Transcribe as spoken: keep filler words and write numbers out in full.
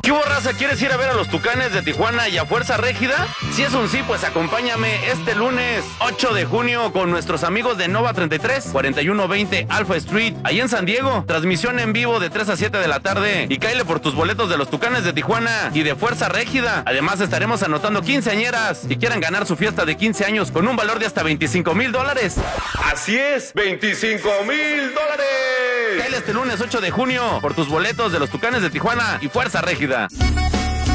¿Qué hubo, raza? ¿Quieres ir a ver a los Tucanes de Tijuana y a Fuerza Régida? Si es un sí, pues acompáñame este lunes ocho de junio con nuestros amigos de Nova treinta y tres, cuarenta y uno veinte Alpha Street, ahí en San Diego. Transmisión en vivo de tres a siete de la tarde. Y cáele por tus boletos de los Tucanes de Tijuana y de Fuerza Régida. Además estaremos anotando quinceañeras que quieran ganar su fiesta de quince años con un valor de hasta veinticinco mil dólares. Así es, veinticinco mil dólares. Cáele este lunes ocho de junio por tus boletos de los Tucanes de Tijuana y Fuerza Régida.